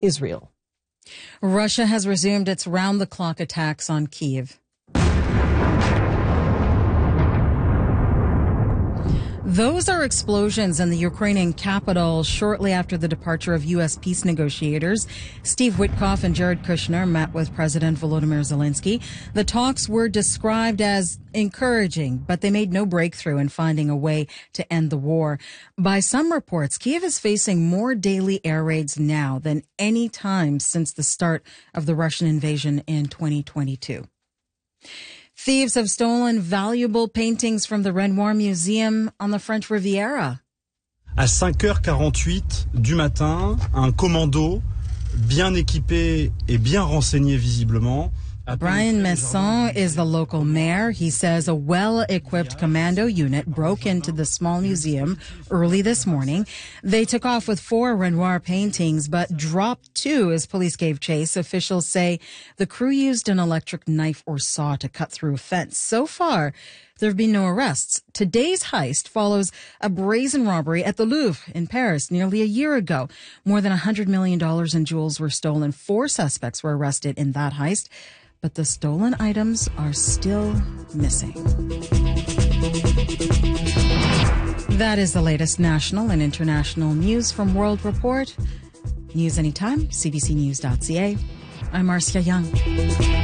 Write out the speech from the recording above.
Israel. Russia has resumed its round-the-clock attacks on Kyiv. Those are explosions in the Ukrainian capital shortly after the departure of U.S. peace negotiators. Steve Witkoff and Jared Kushner met with President Volodymyr Zelensky. The talks were described as encouraging, but they made no breakthrough in finding a way to end the war. By some reports, Kyiv is facing more daily air raids now than any time since the start of the Russian invasion in 2022. Thieves have stolen valuable paintings from the Renoir Museum on the French Riviera. À 5h48 du matin, un commando bien équipé et bien renseigné visiblement. Brian Messon is the local mayor. He says a well-equipped commando unit broke into the small museum early this morning. They took off with 4 Renoir paintings, but dropped 2 as police gave chase. Officials say the crew used an electric knife or saw to cut through a fence. So far, there have been no arrests. Today's heist follows a brazen robbery at the Louvre in Paris nearly a year ago. More than $100 million in jewels were stolen. 4 suspects were arrested in that heist, but the stolen items are still missing. That is the latest national and international news from World Report. News anytime, cbcnews.ca. I'm Marcia Young.